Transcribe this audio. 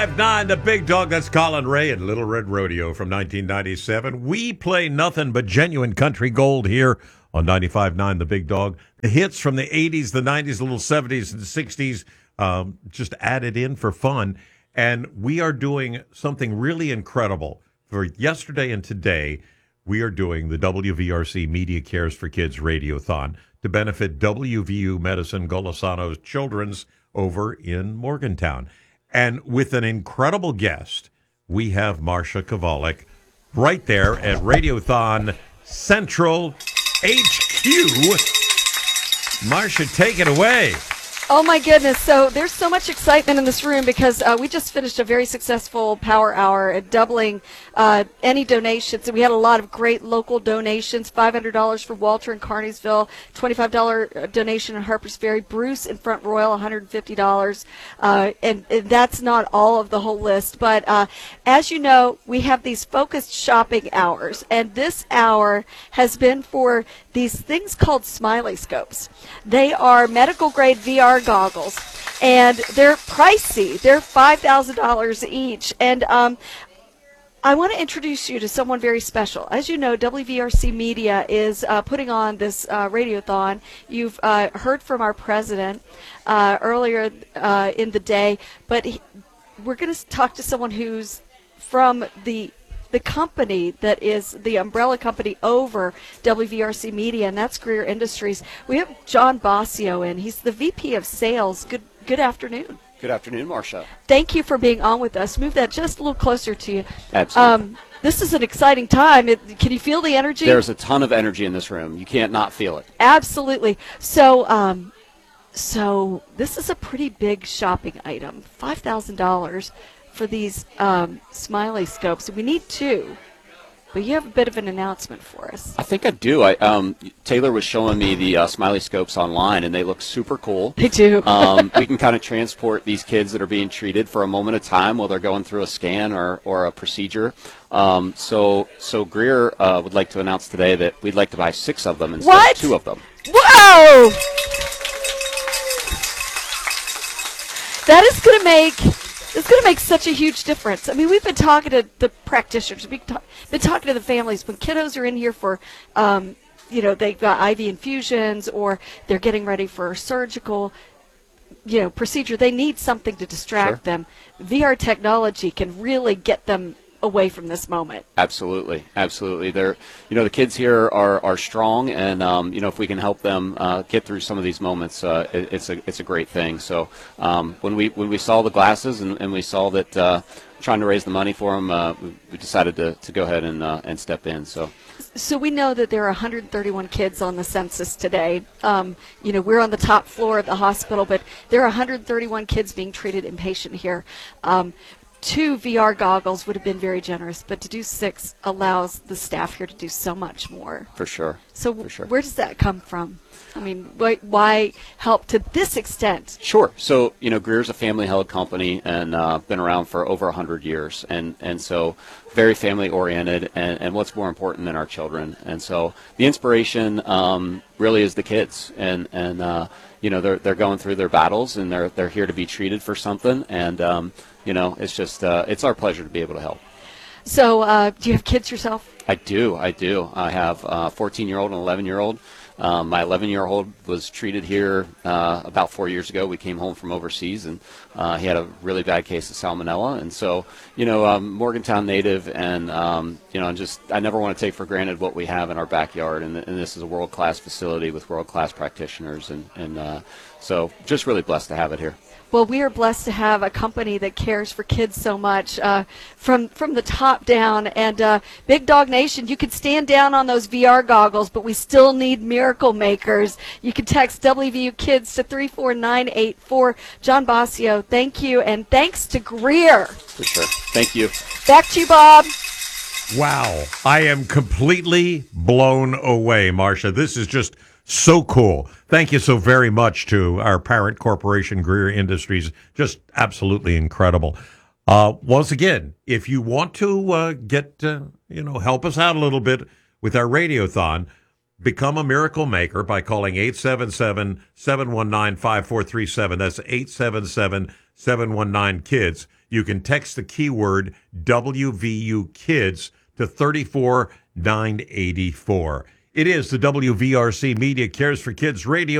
5'9", the big dog. That's Colin Ray and Little Red Rodeo from 1997. We play nothing but genuine country gold here on 95.9 The Big Dog. The hits from the 80s, the 90s, the little 70s and 60s, just added in for fun. And we are doing something really incredible. For yesterday and today, we are doing the WVRC Media Cares for Kids Radiothon to benefit WVU Medicine Golisano's Children's over in Morgantown. And with an incredible guest, we have Marsha Kavalik right there at Radiothon Central HQ. Marsha, take it away. Oh, my goodness. So there's so much excitement in this room because we just finished a very successful power hour at doubling any donations. And we had a lot of great local donations, $500 for Walter in Carneysville, $25 donation in Harpers Ferry, Bruce in Front Royal, $150. And that's not all of the whole list. But as you know, we have these focused shopping hours. And this hour has been for these things called Smiley Scopes. They are medical-grade VR goggles, and they're pricey. They're $5,000 each. And I want to introduce you to someone very special. As you know, WVRC Media is putting on this radiothon. You've heard from our president earlier in the day, but we're going to talk to someone who's from the company that is the umbrella company over WVRC Media, and that's Greer Industries. We have John Bossio in. He's the VP of Sales. Good afternoon. Good afternoon, Marsha. Thank you for being on with us. Move that just a little closer to you. Absolutely. This is an exciting time. Can you feel the energy? There's a ton of energy in this room. You can't not feel it. Absolutely. So this is a pretty big shopping item, $5,000 for these Smiley Scopes. We need two, but you have a bit of an announcement for us. I think I do. Taylor was showing me the Smiley Scopes online, and they look super cool. They do. We can kind of transport these kids that are being treated for a moment of time while they're going through a scan or a procedure. So Greer would like to announce today that we'd like to buy 6 of them instead of 2 of them. Whoa! That is going to make... It's going to make such a huge difference. I mean, we've been talking to the practitioners. We've been talking to the families. When kiddos are in here for, they've got IV infusions or they're getting ready for a surgical, procedure, they need something to distract them. VR technology can really get them away from this moment. Absolutely. They're, the kids here are strong, and if we can help them get through some of these moments, it's a great thing. So when we saw the glasses and we saw that trying to raise the money for them, we decided to go ahead and step in. So we know that there are 131 kids on the census today. We're on the top floor of the hospital, but there are 131 kids being treated inpatient here. 2 VR goggles would have been very generous, but to do 6 allows the staff here to do so much more. For sure. So where does that come from? I mean, why help to this extent? Sure. So, Greer's a family-held company and been around for over 100 years. And so very family-oriented and what's more important than our children. And so the inspiration really is the kids. And they're going through their battles, and they're here to be treated for something. And, it's just it's our pleasure to be able to help. So do you have kids yourself? I do. I have a 14-year-old and an 11-year-old. My 11-year-old was treated here about 4 years ago. We came home from overseas, and he had a really bad case of salmonella. And so, Morgantown native, and I never want to take for granted what we have in our backyard. And this is a world-class facility with world-class practitioners, and so just really blessed to have it here. Well, we are blessed to have a company that cares for kids so much from the top down. And Big Dog Nation, you can stand down on those VR goggles, but we still need miracle makers. You can text WVU Kids to 34984. John Bossio, thank you, and thanks to Greer. For sure. Thank you. Back to you, Bob. Wow. I am completely blown away, Marsha. This is just so cool. Thank you so very much to our parent corporation, Greer Industries. Just absolutely incredible. Once again, if you want to help us out a little bit with our radiothon, become a miracle maker by calling 877-719-5437. That's 877-719-KIDS. you can text the keyword WVU Kids to 34984. It is the WVRC Media Cares for Kids radio